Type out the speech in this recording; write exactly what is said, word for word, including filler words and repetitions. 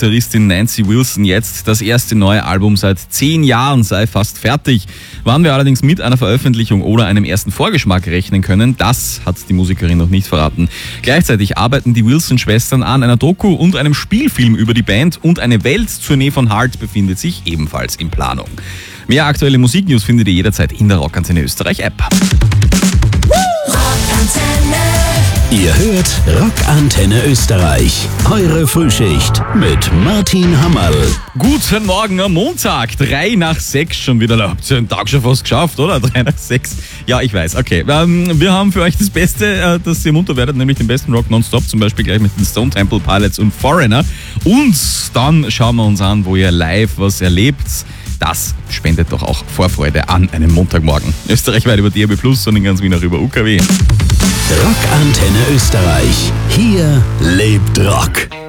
Gitarristin Nancy Wilson jetzt. Das erste neue Album seit zehn Jahren sei fast fertig. Wann wir allerdings mit einer Veröffentlichung oder einem ersten Vorgeschmack rechnen können, das hat die Musikerin noch nicht verraten. Gleichzeitig arbeiten die Wilson-Schwestern an einer Doku und einem Spielfilm über die Band und eine Welttournee von Heart befindet sich ebenfalls in Planung. Mehr aktuelle Musiknews findet ihr jederzeit in der Rockantenne Österreich App. Ihr hört Rockantenne Österreich. Eure Frühschicht mit Martin Hammerl. Guten Morgen am Montag. Drei nach sechs schon wieder. Da habt ihr den Tag schon fast geschafft, oder? Drei nach sechs. Ja, ich weiß. Okay. Ähm, wir haben für euch das Beste, äh, dass ihr munter werdet, nämlich den besten Rock nonstop. Zum Beispiel gleich mit den Stone Temple Pilots und Foreigner. Und dann schauen wir uns an, wo ihr live was erlebt. Das spendet doch auch Vorfreude an einem Montagmorgen. Österreichweit über D A B plus und in ganz Wien auch über U K W. Rockantenne Österreich. Hier lebt Rock.